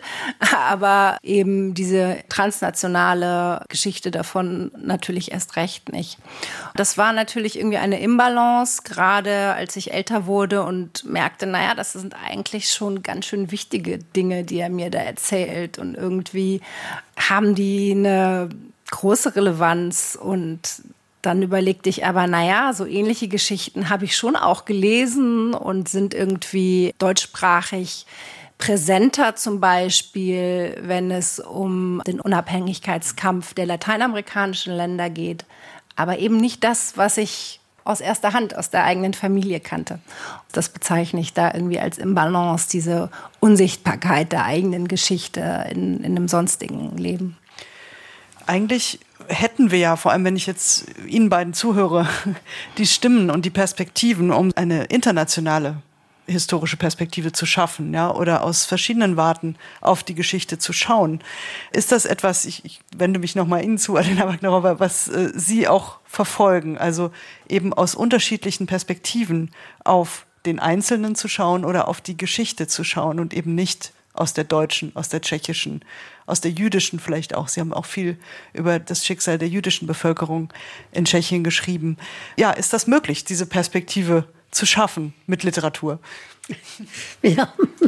aber eben diese transnationale Geschichte davon natürlich erst recht nicht. Das war natürlich irgendwie eine Imbalance, gerade als ich älter wurde und merkte, naja, das sind eigentlich schon ganz schön wichtige Dinge, die er mir da erzählt und irgendwie haben die eine große Relevanz und dann überlegte ich aber, naja, so ähnliche Geschichten habe ich schon auch gelesen und sind irgendwie deutschsprachig präsenter, zum Beispiel, wenn es um den Unabhängigkeitskampf der lateinamerikanischen Länder geht. Aber eben nicht das, was ich aus erster Hand, aus der eigenen Familie kannte. Das bezeichne ich da irgendwie als Imbalance, diese Unsichtbarkeit der eigenen Geschichte in, in einem sonstigen Leben. Eigentlich hätten wir ja, vor allem wenn ich jetzt Ihnen beiden zuhöre, die Stimmen und die Perspektiven, um eine internationale historische Perspektive zu schaffen, ja, oder aus verschiedenen Warten auf die Geschichte zu schauen. Ist das etwas, ich, ich wende mich nochmal Ihnen zu, Alena Wagnerowa, was äh, Sie auch verfolgen, also eben aus unterschiedlichen Perspektiven auf den Einzelnen zu schauen oder auf die Geschichte zu schauen und eben nicht aus der deutschen, aus der tschechischen, aus der jüdischen vielleicht auch. Sie haben auch viel über das Schicksal der jüdischen Bevölkerung in Tschechien geschrieben. Ja, ist das möglich, diese Perspektive zu schaffen mit Literatur? Ja,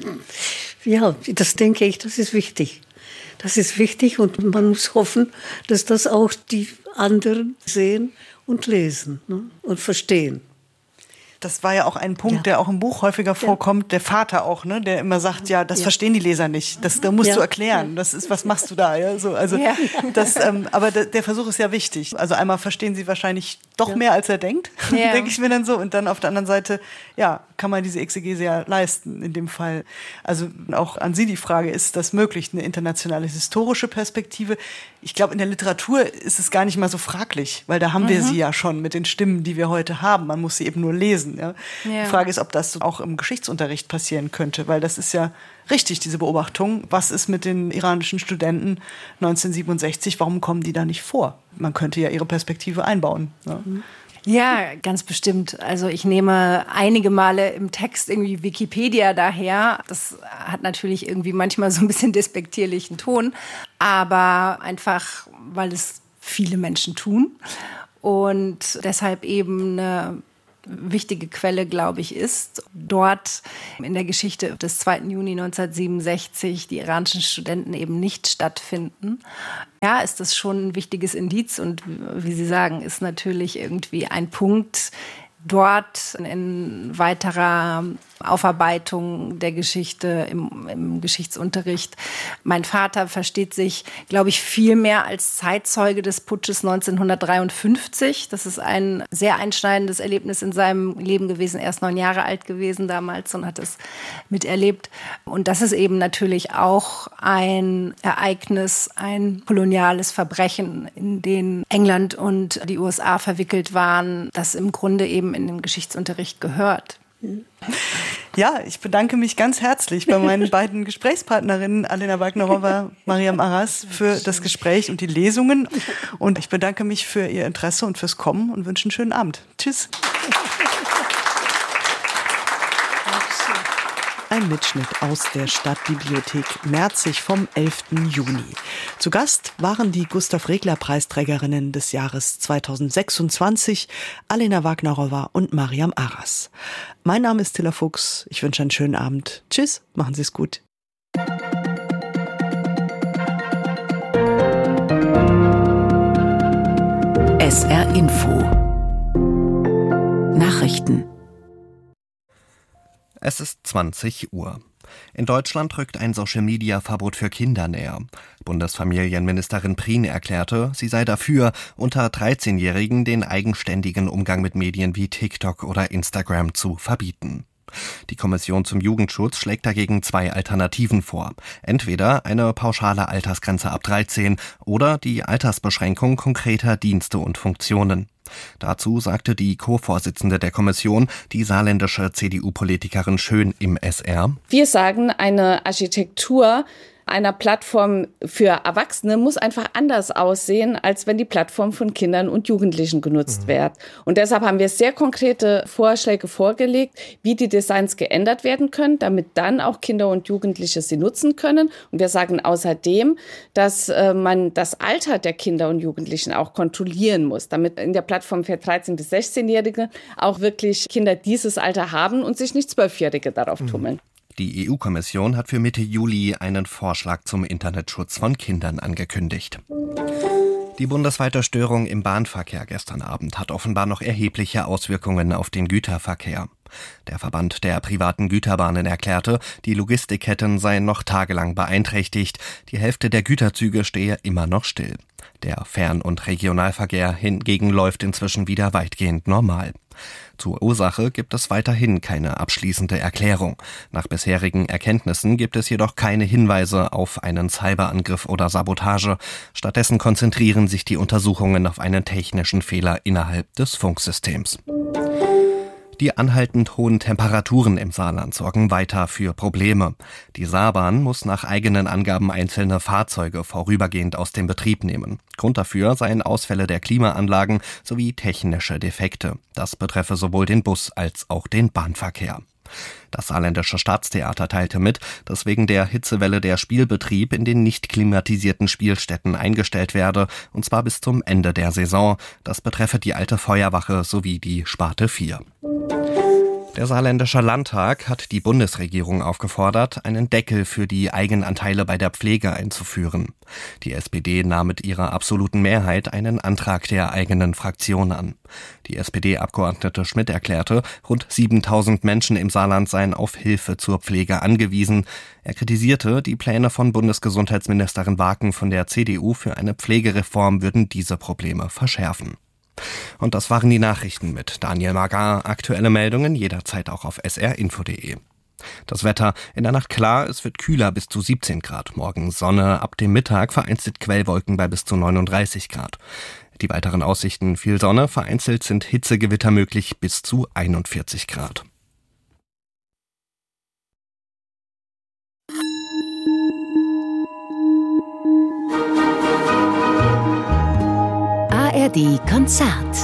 ja, das denke ich, das ist wichtig. Das ist wichtig und man muss hoffen, dass das auch die anderen sehen und lesen, ne, und verstehen. Das war ja auch ein Punkt, ja. der auch im Buch häufiger vorkommt, der Vater auch, ne, der immer sagt, ja, das ja. verstehen die Leser nicht, das da musst ja. du erklären, das ist, was machst du da, ja, so, also ja. das, ähm, aber der, der Versuch ist ja wichtig. Also einmal verstehen sie wahrscheinlich doch ja. mehr, als er denkt, ja. denke ich mir dann so, und dann auf der anderen Seite, ja, kann man diese Exegese ja leisten in dem Fall. Also auch an Sie die Frage, ist das möglich, eine internationale historische Perspektive? Ich glaube, in der Literatur ist es gar nicht mal so fraglich, weil da haben mhm. wir sie ja schon mit den Stimmen, die wir heute haben. Man muss sie eben nur lesen. Ja? Ja. Die Frage ist, ob das auch im Geschichtsunterricht passieren könnte, weil das ist ja richtig, diese Beobachtung. Was ist mit den iranischen Studenten neunzehnhundertsiebenundsechzig? Warum kommen die da nicht vor? Man könnte ja ihre Perspektive einbauen. Ja? Mhm. Ja, ganz bestimmt. Also ich nehme einige Male im Text irgendwie Wikipedia daher. Das hat natürlich irgendwie manchmal so ein bisschen despektierlichen Ton, aber einfach, weil es viele Menschen tun und deshalb eben eine wichtige Quelle, glaube ich, ist. Dort in der Geschichte des zweiten Juni neunzehnhundertsiebenundsechzig die iranischen Studenten eben nicht stattfinden. Ja, ist das schon ein wichtiges Indiz und wie Sie sagen, ist natürlich irgendwie ein Punkt, dort in weiterer Aufarbeitung der Geschichte im, im Geschichtsunterricht. Mein Vater versteht sich, glaube ich, viel mehr als Zeitzeuge des Putsches neunzehnhundertdreiundfünfzig. Das ist ein sehr einschneidendes Erlebnis in seinem Leben gewesen. Er ist neun Jahre alt gewesen damals und hat es miterlebt. Und das ist eben natürlich auch ein Ereignis, ein koloniales Verbrechen, in dem England und die U S A verwickelt waren, das im Grunde eben in den Geschichtsunterricht gehört. Ja, ich bedanke mich ganz herzlich bei meinen beiden Gesprächspartnerinnen, Alena Wagnerowa, Mariam Aras, für das Gespräch und die Lesungen. Und ich bedanke mich für Ihr Interesse und fürs Kommen und wünsche einen schönen Abend. Tschüss. Ein Mitschnitt aus der Stadtbibliothek Merzig vom elften Juni. Zu Gast waren die Gustav-Regler-Preisträgerinnen des Jahres zweitausendsechsundzwanzig, Alena Wagnerowa und Mariam Aras. Mein Name ist Tilla Fuchs. Ich wünsche einen schönen Abend. Tschüss, machen Sie es gut. S R Info Nachrichten. Es ist zwanzig Uhr. In Deutschland rückt ein Social-Media-Verbot für Kinder näher. Bundesfamilienministerin Prien erklärte, sie sei dafür, unter dreizehnjährigen den eigenständigen Umgang mit Medien wie TikTok oder Instagram zu verbieten. Die Kommission zum Jugendschutz schlägt dagegen zwei Alternativen vor. Entweder eine pauschale Altersgrenze ab dreizehn oder die Altersbeschränkung konkreter Dienste und Funktionen. Dazu sagte die Co-Vorsitzende der Kommission, die saarländische C D U-Politikerin Schön im S R: Wir sagen, eine Architektur einer Plattform für Erwachsene muss einfach anders aussehen, als wenn die Plattform von Kindern und Jugendlichen genutzt mhm. wird. Und deshalb haben wir sehr konkrete Vorschläge vorgelegt, wie die Designs geändert werden können, damit dann auch Kinder und Jugendliche sie nutzen können. Und wir sagen außerdem, dass äh, man das Alter der Kinder und Jugendlichen auch kontrollieren muss, damit in der Plattform für dreizehn- bis sechzehnjährige auch wirklich Kinder dieses Alter haben und sich nicht Zwölfjährige darauf mhm. tummeln. Die E U-Kommission hat für Mitte Juli einen Vorschlag zum Internetschutz von Kindern angekündigt. Die bundesweite Störung im Bahnverkehr gestern Abend hat offenbar noch erhebliche Auswirkungen auf den Güterverkehr. Der Verband der privaten Güterbahnen erklärte, die Logistikketten seien noch tagelang beeinträchtigt. Die Hälfte der Güterzüge stehe immer noch still. Der Fern- und Regionalverkehr hingegen läuft inzwischen wieder weitgehend normal. Zur Ursache gibt es weiterhin keine abschließende Erklärung. Nach bisherigen Erkenntnissen gibt es jedoch keine Hinweise auf einen Cyberangriff oder Sabotage. Stattdessen konzentrieren sich die Untersuchungen auf einen technischen Fehler innerhalb des Funksystems. Die anhaltend hohen Temperaturen im Saarland sorgen weiter für Probleme. Die Saarbahn muss nach eigenen Angaben einzelne Fahrzeuge vorübergehend aus dem Betrieb nehmen. Grund dafür seien Ausfälle der Klimaanlagen sowie technische Defekte. Das betreffe sowohl den Bus- als auch den Bahnverkehr. Das Saarländische Staatstheater teilte mit, dass wegen der Hitzewelle der Spielbetrieb in den nicht klimatisierten Spielstätten eingestellt werde, und zwar bis zum Ende der Saison. Das betreffe die Alte Feuerwache sowie die Sparte vier. Der Saarländische Landtag hat die Bundesregierung aufgefordert, einen Deckel für die Eigenanteile bei der Pflege einzuführen. Die S P D nahm mit ihrer absoluten Mehrheit einen Antrag der eigenen Fraktion an. Die S P D-Abgeordnete Schmidt erklärte, rund siebentausend Menschen im Saarland seien auf Hilfe zur Pflege angewiesen. Er kritisierte, die Pläne von Bundesgesundheitsministerin Waken von der C D U für eine Pflegereform würden diese Probleme verschärfen. Und das waren die Nachrichten mit Daniel Magar. Aktuelle Meldungen jederzeit auch auf s r info punkt d e. Das Wetter: in der Nacht klar, es wird kühler bis zu siebzehn Grad. Morgen Sonne, ab dem Mittag vereinzelt Quellwolken bei bis zu neununddreißig Grad. Die weiteren Aussichten: viel Sonne, vereinzelt sind Hitzegewitter möglich bis zu einundvierzig Grad. A R D Konzert.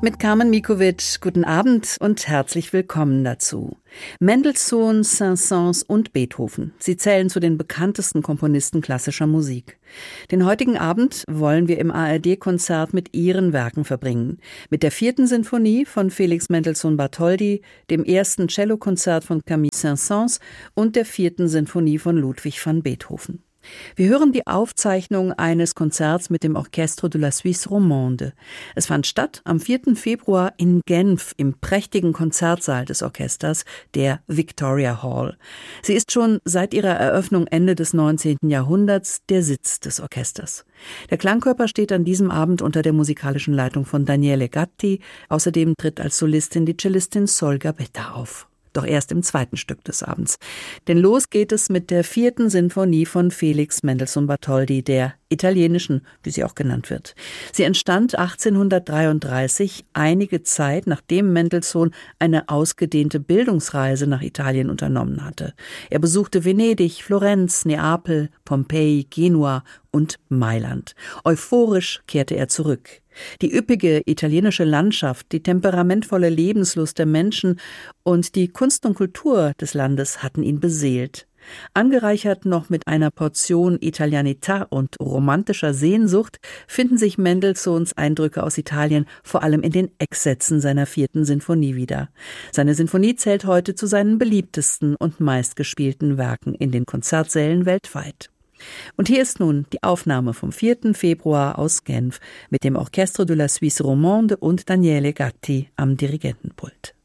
Mit Carmen Mikovic, guten Abend und herzlich willkommen dazu. Mendelssohn, Saint-Saëns und Beethoven. Sie zählen zu den bekanntesten Komponisten klassischer Musik. Den heutigen Abend wollen wir im A R D-Konzert mit ihren Werken verbringen. Mit der vierten Sinfonie von Felix Mendelssohn Bartholdy, dem ersten Cellokonzert von Camille Saint-Saëns und der vierten Sinfonie von Ludwig van Beethoven. Wir hören die Aufzeichnung eines Konzerts mit dem Orchestre de la Suisse Romande. Es fand statt am vierten Februar in Genf im prächtigen Konzertsaal des Orchesters, der Victoria Hall. Sie ist schon seit ihrer Eröffnung Ende des neunzehnten Jahrhunderts der Sitz des Orchesters. Der Klangkörper steht an diesem Abend unter der musikalischen Leitung von Daniele Gatti. Außerdem tritt als Solistin die Cellistin Sol Gabetta auf. Doch erst im zweiten Stück des Abends. Denn los geht es mit der vierten Sinfonie von Felix Mendelssohn Bartholdy, der italienischen, wie sie auch genannt wird. Sie entstand achtzehnhundertdreiunddreißig, einige Zeit nachdem Mendelssohn eine ausgedehnte Bildungsreise nach Italien unternommen hatte. Er besuchte Venedig, Florenz, Neapel, Pompeji, Genua und Mailand. Euphorisch kehrte er zurück. Die üppige italienische Landschaft, die temperamentvolle Lebenslust der Menschen und die Kunst und Kultur des Landes hatten ihn beseelt. Angereichert noch mit einer Portion Italianità und romantischer Sehnsucht finden sich Mendelssohns Eindrücke aus Italien vor allem in den Ecksätzen seiner vierten Sinfonie wieder. Seine Sinfonie zählt heute zu seinen beliebtesten und meistgespielten Werken in den Konzertsälen weltweit. Und hier ist nun die Aufnahme vom vierten Februar aus Genf mit dem Orchestre de la Suisse Romande und Daniele Gatti am Dirigentenpult.